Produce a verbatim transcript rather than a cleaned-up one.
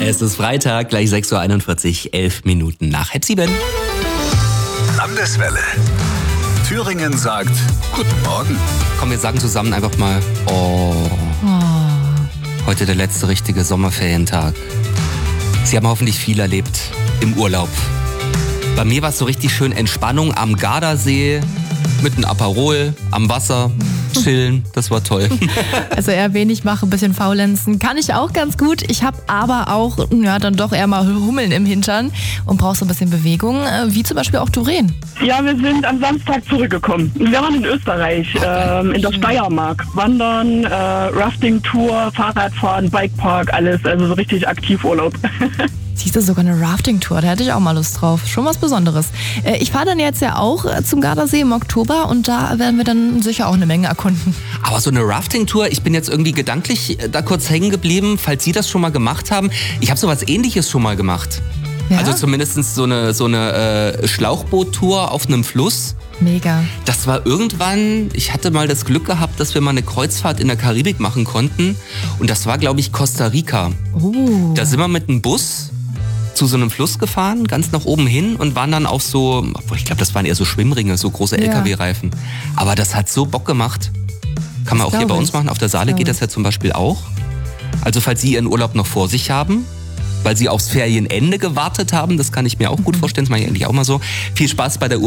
Es ist Freitag, gleich sechs Uhr einundvierzig, elf Minuten nach halb sieben. Landeswelle. Thüringen sagt Guten Morgen. Komm, wir sagen zusammen einfach mal, oh, heute der letzte richtige Sommerferientag. Sie haben hoffentlich viel erlebt im Urlaub. Bei mir war es so richtig schön Entspannung am Gardasee mit einem Aperol, am Wasser, chillen, das war toll. Also eher wenig mache, ein bisschen faulenzen, kann ich auch ganz gut. Ich habe aber auch ja, dann doch eher mal Hummeln im Hintern und brauche so ein bisschen Bewegung, wie zum Beispiel auch Doreen. Ja, wir sind am Samstag zurückgekommen. Wir waren in Österreich, ähm, in der Steiermark. Wandern, äh, Rafting-Tour, Fahrradfahren, Bikepark, alles. Also so richtig Aktivurlaub. Siehst du, sogar eine Rafting-Tour, da hätte ich auch mal Lust drauf. Schon was Besonderes. Ich fahre dann jetzt ja auch zum Gardasee im Oktober und da werden wir dann sicher auch eine Menge erkunden. Aber so eine Rafting-Tour, ich bin jetzt irgendwie gedanklich da kurz hängen geblieben, falls Sie das schon mal gemacht haben. Ich habe sowas Ähnliches schon mal gemacht. Ja? Also zumindest so eine, so eine äh, Schlauchboot-Tour auf einem Fluss. Mega. Das war irgendwann, ich hatte mal das Glück gehabt, dass wir mal eine Kreuzfahrt in der Karibik machen konnten. Und das war, glaube ich, Costa Rica. Oh. Da sind wir mit einem Bus zu so einem Fluss gefahren, ganz nach oben hin und waren dann auf so, ich glaube, das waren eher so Schwimmringe, so große Ja. L K W-Reifen. Aber das hat so Bock gemacht. Kann man Das auch hier bei glaub uns ich. machen. Auf der Saale Das geht glaub das ja zum Beispiel auch. Also falls Sie Ihren Urlaub noch vor sich haben, weil Sie aufs Ferienende gewartet haben, das kann ich mir auch gut vorstellen, das mache ich eigentlich auch mal so. Viel Spaß bei der